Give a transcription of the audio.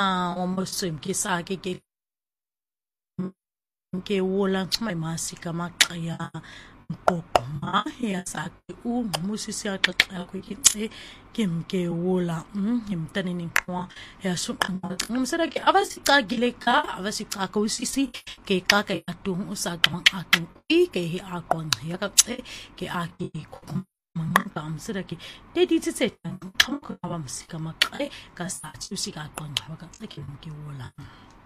almost imkisake ke wola nxuma masika maqaya mqoqoma yasake ungxumusisi yaxaxa kwikitse kemke wola imtaneni qwa yasuqamba ngumsela ke abasicagile ka abasicaka usisi ke xaka yatung usaqonqa ke aqonqa yakaxe ke aki manqa umsela ke dedithi sethu xamkho abamsika maqaye kasathi usika aqonqa wakaxe kemke wola